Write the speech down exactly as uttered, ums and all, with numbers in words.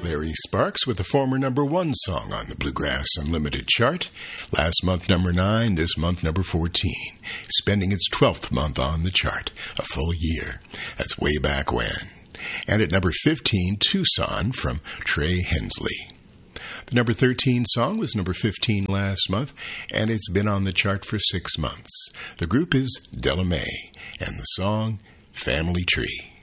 Larry Sparks with a former number one song on the Bluegrass Unlimited chart. Last month, number nine. This month, number fourteen. Spending its twelfth month on the chart. A full year. That's way back when. And at number fifteen, Tucson from Trey Hensley. The number thirteen song was number fifteen last month, and it's been on the chart for six months. The group is Della Mae, and the song, Family Tree.